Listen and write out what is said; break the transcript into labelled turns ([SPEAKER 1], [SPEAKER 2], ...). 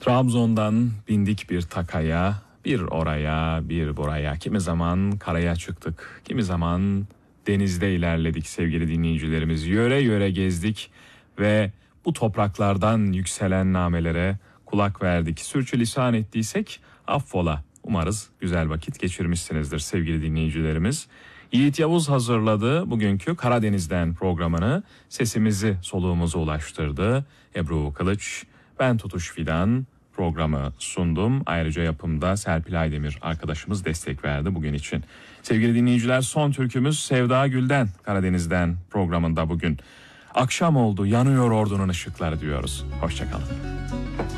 [SPEAKER 1] Trabzon'dan bindik bir takaya, bir oraya, bir buraya. Kimi zaman karaya çıktık, kimi zaman denizde ilerledik sevgili dinleyicilerimiz. Yöre yöre gezdik ve bu topraklardan yükselen namelere kulak verdik. Sürçülisan ettiysek affola. Umarız güzel vakit geçirmişsinizdir sevgili dinleyicilerimiz. Yiğit Yavuz hazırladı bugünkü Karadeniz'den programını. Sesimizi soluğumuza ulaştırdı. Ebru Kılıç, ben Tutuş Fidan programı sundum. Ayrıca yapımda Serpil Aydemir arkadaşımız destek verdi bugün için. Sevgili dinleyiciler, son türkümüz Sevda Gül'den, Karadeniz'den programında bugün. Akşam oldu, yanıyor ordunun ışıkları diyoruz. Hoşçakalın.